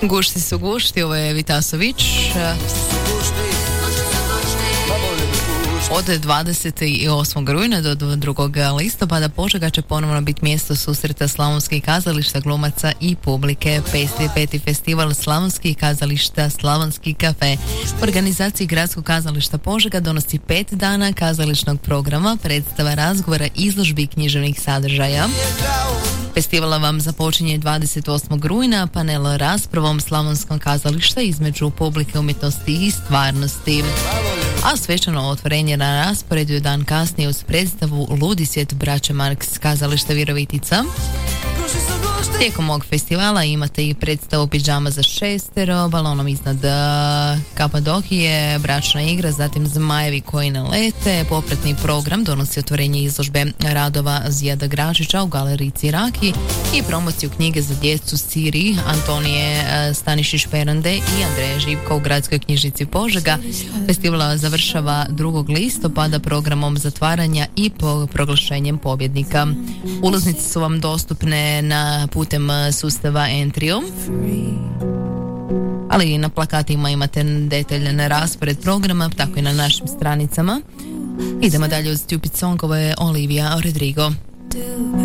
Gušti su gušti, ovo je Vitasović. Od 28. rujna do 2. listopada Požega će ponovno biti mjesto susreta slavonskih kazališta, glumaca i publike. Peti festival slavonskih kazališta Slavonski kafe u organizaciji Gradskog kazališta Požega donosi 5 dana kazališnog programa, predstava, razgovora, izložbi i književnih sadržaja. Festival vam započinje 28. rujna panel raspravom Slavonskog kazališta između publike, umjetnosti i stvarnosti. A svečano otvorenje na rasporedu je dan kasnije uz predstavu Ludi svijet braće Marks kazališta Virovitica. Tijekom ovog festivala imate i predstavu Pidžama za šestero, Balonom iznad Kapadokije, bračna igra, zatim Zmajevi koji ne lete. Popratni program donosi otvorenje izložbe radova Zijada Gračića u galeriji Ciraki i promociju knjige za djecu Siri Antonije Stanišić Perande i Andreja Živka u Gradskoj knjižnici Požega. Festival završava 2. listopada programom zatvaranja i proglašenjem pobjednika. Ulaznice su vam dostupne na putem sustava Entrio, ali i na plakatima imate detaljan raspored programa, tako i na našim stranicama. Idemo dalje uz Stupid Song, ovo je Olivia Rodrigo.